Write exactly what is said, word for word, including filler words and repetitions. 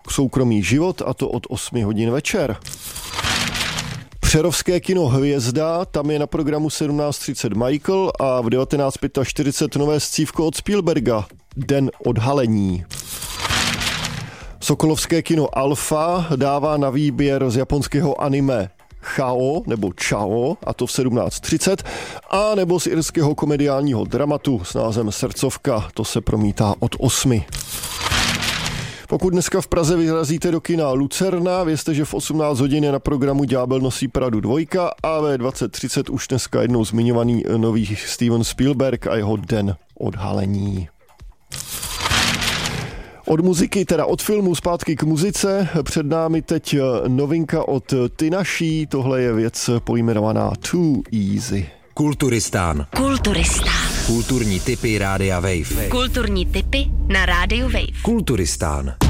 Soukromý život, a to od osmi hodin večer. Přerovské kino Hvězda, tam je na programu sedmnáct třicet Michael a v devatenáct čtyřicet pět nové scívko od Spielberga, Den odhalení. Sokolovské kino Alfa dává na výběr z japonského anime Chao nebo Chao, a to v sedmnáct třicet, a nebo z irského komediálního dramatu s názvem Srdcovka, to se promítá od osmi. Pokud dneska v Praze vyrazíte do kina Lucerna, vězte, že v osmnáct hodin je na programu Ďábel nosí Pradu dvojka a ve dvacet třicet už dneska jednou zmiňovaný nový Steven Spielberg a jeho Den odhalení. Od muziky, teda od filmu zpátky k muzice, před námi teď novinka od Tynaší, tohle je věc pojmenovaná Too Easy. Kulturistán. Kulturistán. Kulturní tipy Rádia Wave. Kulturní tipy na Rádiu Wave. Kulturistán.